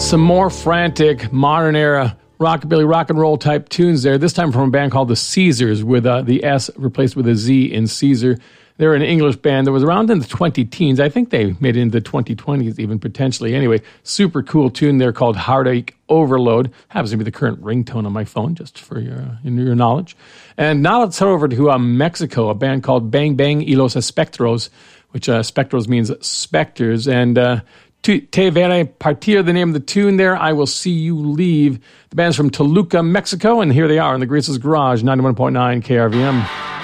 Some more frantic, modern era rockabilly, rock and roll type tunes there, this time from a band called the Caesars, with the S replaced with a Z in Caesar. They're an English band that was around in the 20-teens. I think they made it into the 2020s even, potentially. Anyway, super cool tune there called Heartache Overload. Happens to be the current ringtone on my phone, just for your knowledge. And now let's head over to Mexico, a band called Bang Bang y los Espectros, which Spectros means specters. And Te Veré Partir, the name of the tune there. I Will See You Leave. The band's from Toluca, Mexico, and here they are in the Grease's Garage, 91.9 KRVM.